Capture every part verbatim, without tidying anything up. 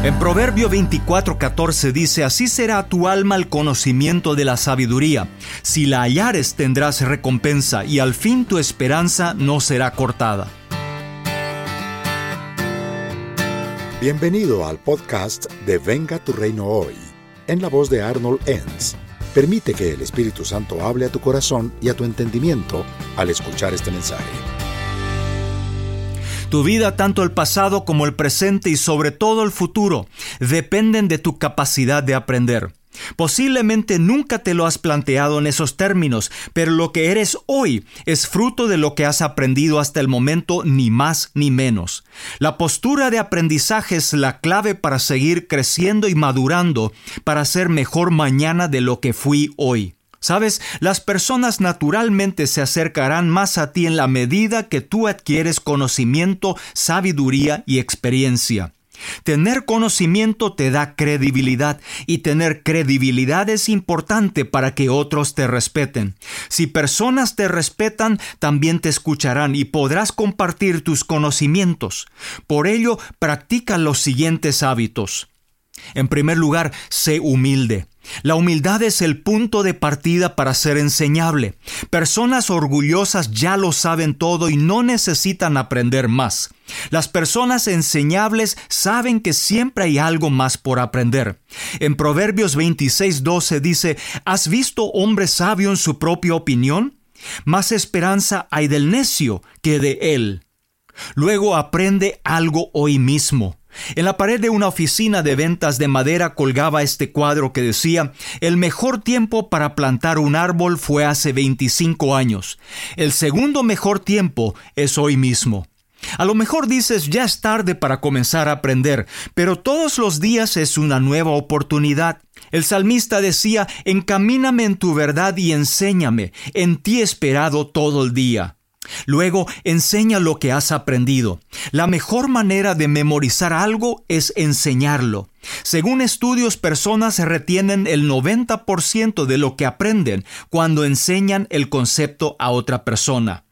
En Proverbio veinticuatro catorce dice: así será tu alma el conocimiento de la sabiduría. Si la hallares tendrás recompensa, y al fin tu esperanza no será cortada. Bienvenido al podcast de Venga tu Reino Hoy, en la voz de Arnold Enns. Permite que el Espíritu Santo hable a tu corazón y a tu entendimiento al escuchar este mensaje. Tu vida, tanto el pasado como el presente y sobre todo el futuro, dependen de tu capacidad de aprender. Posiblemente nunca te lo has planteado en esos términos, pero lo que eres hoy es fruto de lo que has aprendido hasta el momento, ni más ni menos. La postura de aprendizaje es la clave para seguir creciendo y madurando, para ser mejor mañana de lo que fui hoy. ¿Sabes? Las personas naturalmente se acercarán más a ti en la medida que tú adquieres conocimiento, sabiduría y experiencia. Tener conocimiento te da credibilidad, y tener credibilidad es importante para que otros te respeten. Si personas te respetan, también te escucharán y podrás compartir tus conocimientos. Por ello, practica los siguientes hábitos. En primer lugar, sé humilde. La humildad es el punto de partida para ser enseñable. Personas orgullosas ya lo saben todo y no necesitan aprender más. Las personas enseñables saben que siempre hay algo más por aprender. En Proverbios veintiséis doce dice: ¿has visto hombre sabio en su propia opinión? Más esperanza hay del necio que de él. Luego aprende algo hoy mismo. En la pared de una oficina de ventas de madera colgaba este cuadro que decía: el mejor tiempo para plantar un árbol fue hace veinticinco años. El segundo mejor tiempo es hoy mismo. A lo mejor dices: ya es tarde para comenzar a aprender, pero todos los días es una nueva oportunidad. El salmista decía: encamíname en tu verdad y enséñame, en ti he esperado todo el día. Luego, enseña lo que has aprendido. La mejor manera de memorizar algo es enseñarlo. Según estudios, personas retienen el noventa por ciento de lo que aprenden cuando enseñan el concepto a otra persona.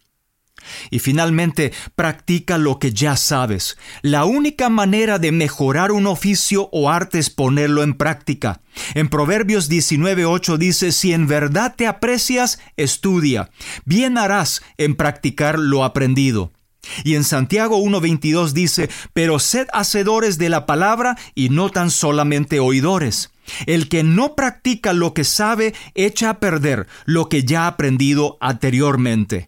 Y finalmente, practica lo que ya sabes. La única manera de mejorar un oficio o arte es ponerlo en práctica. En Proverbios diecinueve ocho dice: si en verdad te aprecias, estudia. Bien harás en practicar lo aprendido. Y en Santiago uno veintidós dice: pero sed hacedores de la palabra y no tan solamente oidores. El que no practica lo que sabe, echa a perder lo que ya ha aprendido anteriormente.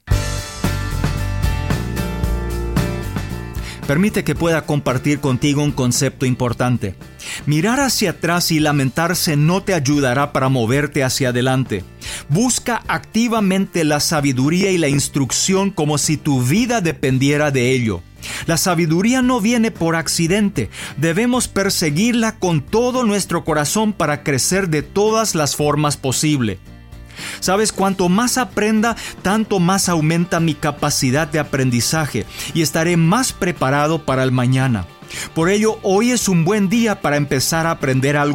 Permite que pueda compartir contigo un concepto importante. Mirar hacia atrás y lamentarse no te ayudará para moverte hacia adelante. Busca activamente la sabiduría y la instrucción como si tu vida dependiera de ello. La sabiduría no viene por accidente. Debemos perseguirla con todo nuestro corazón para crecer de todas las formas posibles. Sabes, cuanto más aprenda, tanto más aumenta mi capacidad de aprendizaje y estaré más preparado para el mañana. Por ello, hoy es un buen día para empezar a aprender algo